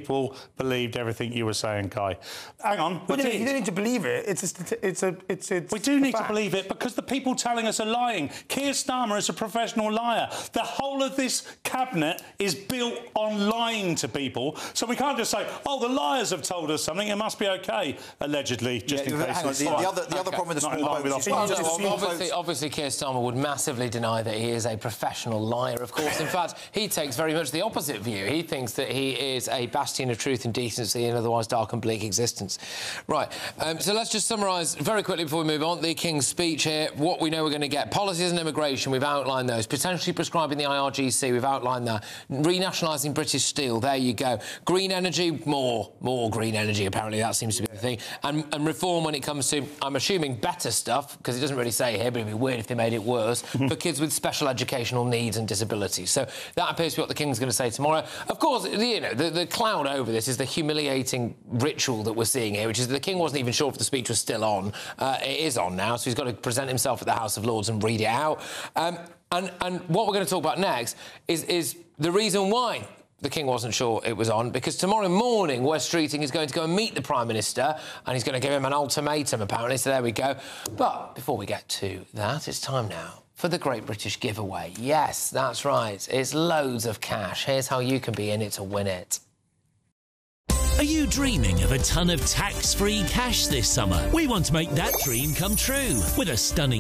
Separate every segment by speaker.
Speaker 1: people believed everything you were saying, Kai. Hang on.
Speaker 2: You don't need to believe it.
Speaker 1: We do need to believe it because the people telling us are lying. Keir Starmer is a professional liar. The whole of this cabinet is built on lying to people. So we can't just say, oh, the liars have told us something, it must be OK, allegedly, just in case.
Speaker 3: The other problem with the small boats is...
Speaker 4: Obviously, Keir Starmer would massively deny that he is a professional liar, of course. In fact, he takes very much the opposite view. He thinks that he is a bastion of truth and decency in otherwise dark and bleak existence. Right, so let's just summarise very quickly before we move on the King's speech here. What we know we're going to get. Policies and immigration, we've outlined those. Potentially prescribing the IRGC, we've outlined that. Renationalising British Steel, there you go. Green energy, more green energy, apparently, that seems to be the thing. And reform when it comes to, I'm assuming, better stuff, because it doesn't really say here, but it'd be weird if they made it worse, for kids with special educational needs and disabilities. So that appears to be what the King's going to say tomorrow. Of course, you know, the cloud over this is the humiliating ritual that we're seeing here, which is the King wasn't even sure if the speech was still on. It is on now, so he's got to present himself at the House of Lords and read it out. And what we're going to talk about next is the reason why the King wasn't sure it was on, because tomorrow morning Wes Streeting is going to go and meet the Prime Minister and he's going to give him an ultimatum, apparently, so there we go. But before we get to that, it's time now for the Great British Giveaway. Yes, that's right, it's loads of cash. Here's how you can be in it to win it.
Speaker 5: Are you dreaming of a ton of tax-free cash this summer? We want to make that dream come true with a stunning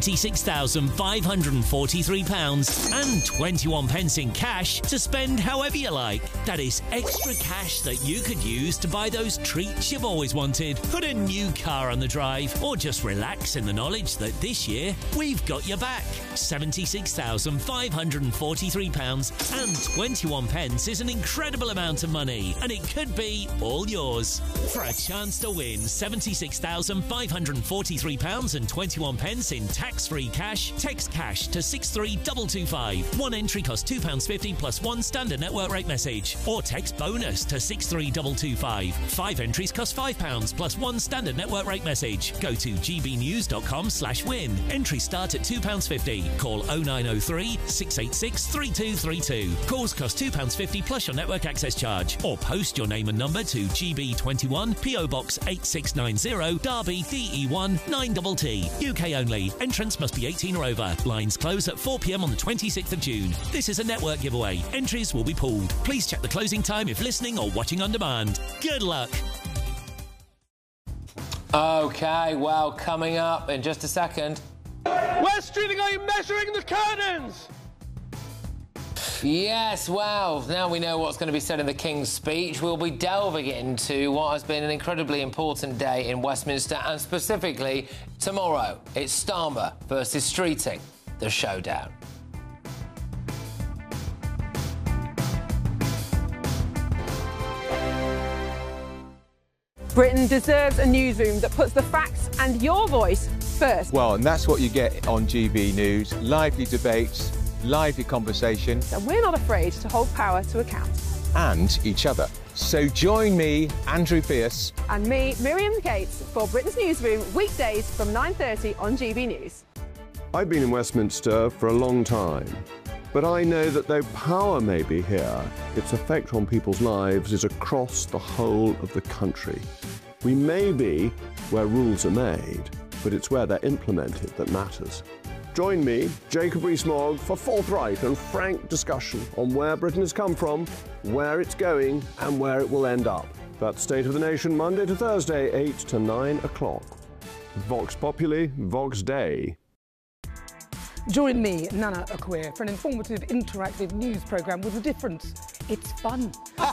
Speaker 5: £76,543 and 21 pence in cash to spend however you like. That is extra cash that you could use to buy those treats you've always wanted, put a new car on the drive, or just relax in the knowledge that this year we've got your back. £76,543 and 21 pence is an incredible amount of money, and it could be all yours. For a chance to win £76,543 and 21 pence in tax-free cash, text cash to 63225. One entry costs £2.50 plus one standard network rate message. Or text bonus to 63225. 5 entries cost £5 plus one standard network rate message. Go to gbnews.com/win. Entries start at £2.50. Call 0903 686 3232. Calls cost £2.50 plus your network access charge. Or post your name and number to GB21 PO Box 8690 Derby DE1 9TT. UK only. Entrance must be 18 or over. Lines close at 4 p.m. on the 26th of June. This is a network giveaway. Entries will be pulled. Please check the closing time if listening or watching on demand. Good luck.
Speaker 4: OK, well, coming up in just a second.
Speaker 6: Wes Streeting, are you measuring the curtains?
Speaker 4: Yes, well, now we know what's going to be said in the King's speech. We'll be delving into what has been an incredibly important day in Westminster, and specifically tomorrow. It's Starmer versus Streeting, the showdown.
Speaker 7: Britain deserves a newsroom that puts the facts and your voice first.
Speaker 8: Well, and that's what you get on GB News. Lively debates, lively conversation.
Speaker 7: And we're not afraid to hold power to account.
Speaker 8: And each other. So join me, Andrew Pierce.
Speaker 7: And me, Miriam Gates, for Britain's Newsroom, weekdays from 9:30 on GB News.
Speaker 9: I've been in Westminster for a long time, but I know that though power may be here, its effect on people's lives is across the whole of the country. We may be where rules are made, but it's where they're implemented that matters. Join me, Jacob Rees-Mogg, for forthright and frank discussion on where Britain has come from, where it's going, and where it will end up. That's State of the Nation, Monday to Thursday, 8 to 9 o'clock. Vox Populi, Vox Dei.
Speaker 10: Join me, Nana Akwe, for an informative, interactive news programme with a difference. It's fun.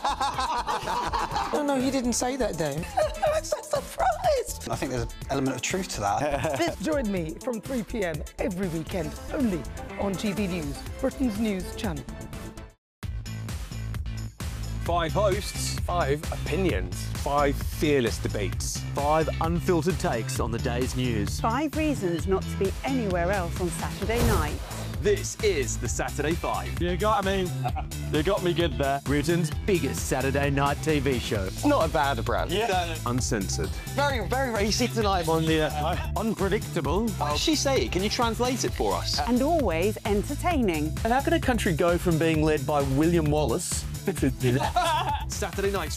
Speaker 11: No, he didn't say that, Dave.
Speaker 10: I'm so surprised.
Speaker 3: I think there's an element of truth to that.
Speaker 10: Join me from 3 p.m. every weekend, only on GB News, Britain's news channel.
Speaker 12: 5 hosts, 5 opinions, 5 fearless debates, 5 unfiltered takes on the day's news.
Speaker 13: 5 reasons not to be anywhere else on Saturday night.
Speaker 12: This is the Saturday 5. You got me good there. Britain's biggest Saturday night TV show.
Speaker 11: It's not a bad brand.
Speaker 12: Yeah. Uncensored.
Speaker 11: Very, very racy tonight.
Speaker 12: On the unpredictable.
Speaker 11: What does she say? Can you translate it for us?
Speaker 13: And always entertaining.
Speaker 12: And how can a country go from being led by William Wallace Saturday nights